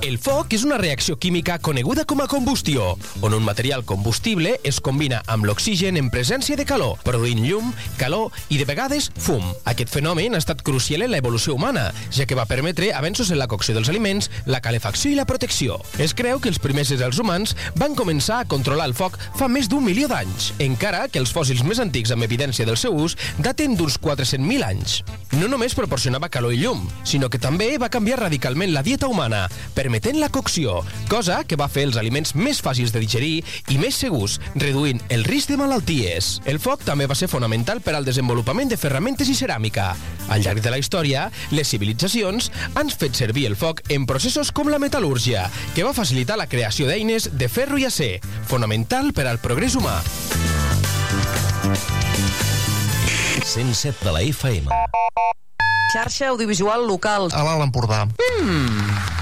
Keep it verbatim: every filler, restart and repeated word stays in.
El foc és una reacció química coneguda com a combustió, on un material combustible es combina amb l'oxigen en presència de calor, produint llum, calor i, de vegades, fum. Aquest fenomen ha estat crucial en l'evolució humana, ja que va permetre avenços en la cocció dels aliments, la calefacció i la protecció. Es creu que els primers éssers humans van començar a controlar el foc fa més d'un milió d'anys, encara que els fòssils més antics amb evidència del seu ús daten d'uns quatre-cents mil anys. No només proporcionava calor i llum, sinó que també va canviar radicalment la dieta humana, permetent la cocció, cosa que va fer els aliments més fàcils de digerir i més segurs, reduint el risc de malalties. El foc també va ser fonamental per al desenvolupament de ferramentes i ceràmica. Al llarg de la història, les civilitzacions han fet servir el foc en processos com la metal·lúrgia, que va facilitar la creació d'eines de ferro i acer, fonamental per al progrés humà. cent set de la F M. Xarxa audiovisual local. A l'Alt Empordà. Mm.